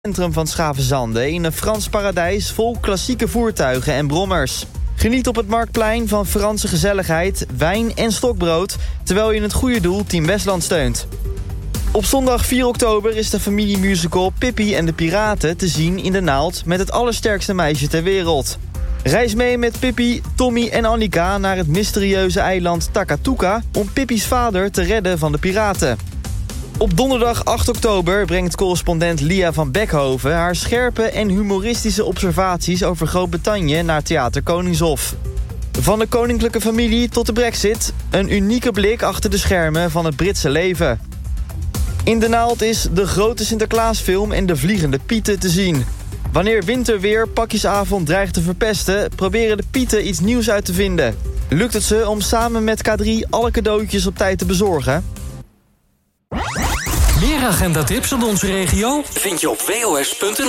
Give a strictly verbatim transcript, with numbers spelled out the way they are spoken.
Centrum van Schavenzande in een Frans paradijs vol klassieke voertuigen en brommers. Geniet op het Marktplein van Franse gezelligheid, wijn en stokbrood, terwijl je het goede doel Team Westland steunt. Op zondag vier oktober is de familiemusical Pippi en de Piraten te zien in de Naald met het allersterkste meisje ter wereld. Reis mee met Pippi, Tommy en Annika naar het mysterieuze eiland Takatuka om Pippi's vader te redden van de piraten. Op donderdag acht oktober brengt correspondent Lia van Beckhoven haar scherpe en humoristische observaties over Groot-Brittannië naar Theater Koningshof. Van de koninklijke familie tot de Brexit, een unieke blik achter de schermen van het Britse leven. In de Naald is de grote Sinterklaasfilm en de Vliegende Pieten te zien. Wanneer winterweer pakjesavond dreigt te verpesten, proberen de Pieten iets nieuws uit te vinden. Lukt het ze om samen met K drie alle cadeautjes op tijd te bezorgen? Meer agendatips uit onze regio vind je op w o s punt n l.